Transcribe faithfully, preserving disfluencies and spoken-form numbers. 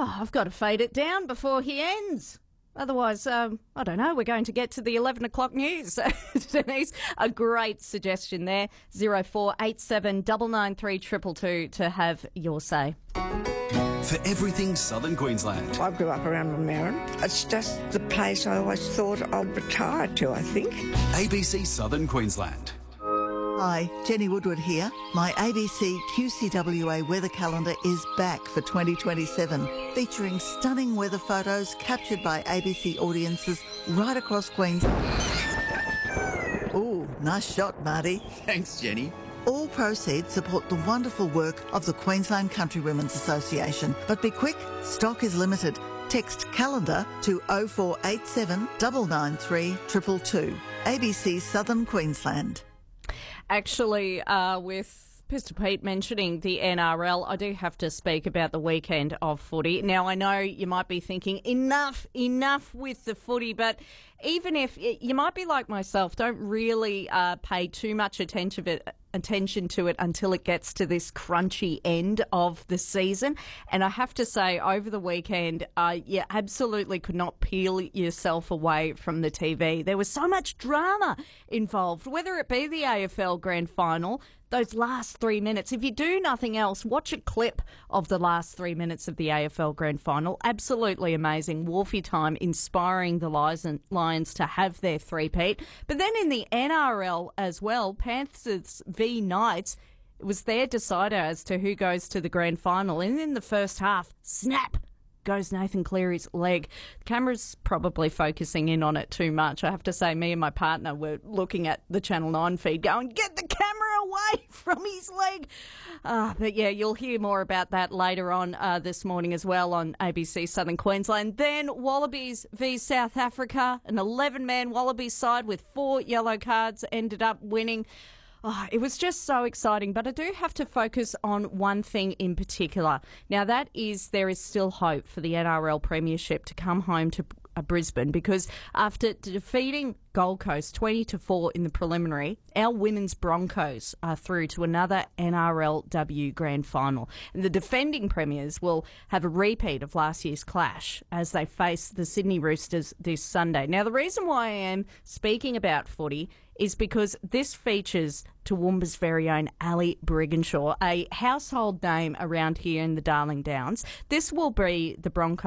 Oh, I've got to fade it down before he ends. Otherwise, um, I don't know, we're going to get to the eleven o'clock news. Denise, a great suggestion there. zero four eight seven nine nine three two two two to have your say. For everything Southern Queensland. I grew up around Merrin. It's just the place I always thought I'd retire to, I think. A B C Southern Queensland. Hi, Jenny Woodward here. My A B C Q C W A weather calendar is back for twenty twenty-seven, featuring stunning weather photos captured by A B C audiences right across Queensland. Ooh, nice shot, Marty. Thanks, Jenny. All proceeds support the wonderful work of the Queensland Country Women's Association. But be quick, stock is limited. Text calendar to oh four eight seven nine nine three two two two. A B C Southern Queensland. Actually, uh, with Mister Pete mentioning the N R L, I do have to speak about the weekend of footy. Now, I know you might be thinking, enough, enough with the footy, but even if you might be like myself, don't really uh, pay too much attention to it. attention to it until it gets to this crunchy end of the season. And I have to say, over the weekend, uh, you absolutely could not peel yourself away from the T V. There was so much drama involved, whether it be the A F L Grand Final, those last three minutes. If you do nothing else, watch a clip of the last three minutes of the A F L Grand Final. Absolutely amazing. Wolfie time, inspiring the Lions to have their three-peat. But then in the N R L as well, Panthers v Knights, it was their decider as to who goes to the grand final. And in the first half, snap goes Nathan Cleary's leg. The camera's probably focusing in on it too much. I have to say, me and my partner were looking at the Channel nine feed going, get the camera away from his leg. Uh, but yeah, you'll hear more about that later on uh, this morning as well on A B C Southern Queensland. Then Wallabies v South Africa, an eleven-man Wallabies side with four yellow cards ended up winning. Oh, it was just so exciting, but I do have to focus on one thing in particular. Now, that is there is still hope for the N R L Premiership to come home to uh, Brisbane, because after defeating Gold Coast twenty to four in the preliminary, our women's Broncos are through to another N R L W Grand Final. And the defending premiers will have a repeat of last year's clash as they face the Sydney Roosters this Sunday. Now, the reason why I am speaking about footy is because this features Toowoomba's very own Ali Brigginshaw, a household name around here in the Darling Downs. This will be the Broncos